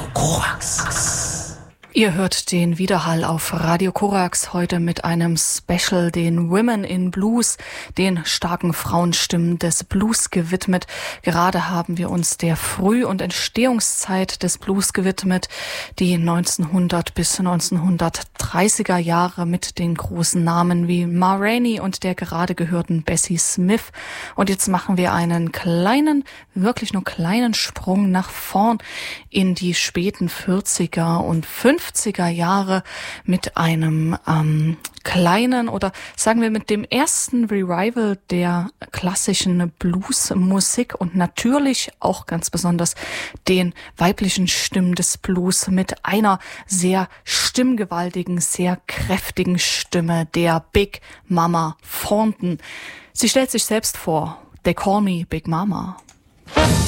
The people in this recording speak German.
Korax. Ihr hört den Widerhall auf Radio Korax, heute mit einem Special, den Women in Blues, den starken Frauenstimmen des Blues gewidmet. Gerade haben wir uns der Früh- und Entstehungszeit des Blues gewidmet, die 1900 bis 1930er Jahre mit den großen Namen wie Ma Rainey und der gerade gehörten Bessie Smith. Und jetzt machen wir einen kleinen, wirklich nur kleinen Sprung nach vorn in die späten 40er und 50er Jahre mit einem kleinen oder sagen wir mit dem ersten Revival der klassischen Bluesmusik und natürlich auch ganz besonders den weiblichen Stimmen des Blues mit einer sehr stimmgewaltigen, sehr kräftigen Stimme, der Big Mama Thornton. Sie stellt sich selbst vor, They call me Big Mama.